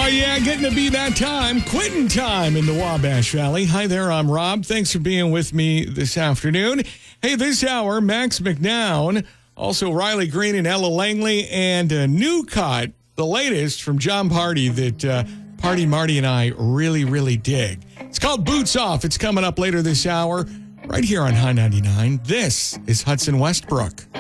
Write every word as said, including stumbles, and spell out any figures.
yeah, getting to be that time, quitting time in the Wabash Valley. Hi there, I'm Rob. Thanks for being with me this afternoon. Hey, this hour, Max McNown, also Riley Green and Ella Langley, and a new cut, the latest from John Party that uh, Party Marty and I really, really dig. It's called Boots Off. It's coming up later this hour, right here on High ninety-nine. This is Hudson Westbrook.